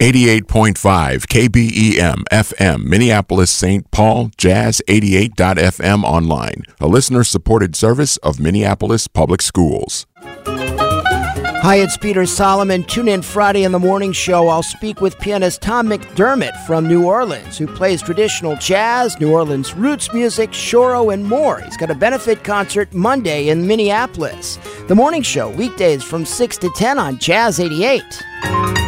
88.5 KBEM FM, Minneapolis, St. Paul, Jazz 88.fm online, a listener-supported service of Minneapolis Public Schools. Hi, it's Peter Solomon. Tune in Friday in the morning show. I'll speak with pianist Tom McDermott from New Orleans, who plays traditional jazz, New Orleans roots music, choro, and more. He's got a benefit concert Monday in Minneapolis. The morning show, weekdays from 6 to 10 on Jazz 88.